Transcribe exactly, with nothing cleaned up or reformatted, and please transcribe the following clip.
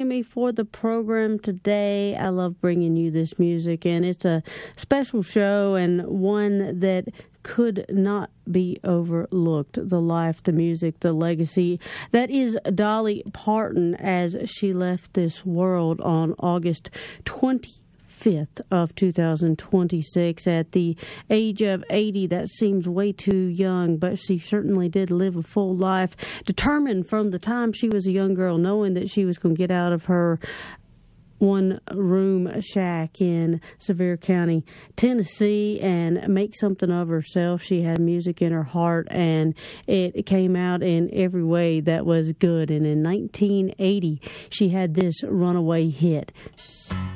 me for the program today. I love bringing you this music, and it's a special show and one that could not be overlooked. The life, the music, the legacy that is Dolly Parton as she left this world on August twenty-fifth of two thousand twenty-six at the age of eighty. That seems way too young, but she certainly did live a full life, determined from the time she was a young girl, knowing that she was going to get out of her one-room shack in Sevier County, Tennessee, and make something of herself. She had music in her heart, and it came out in every way that was good. And in nineteen eighty, she had this runaway hit.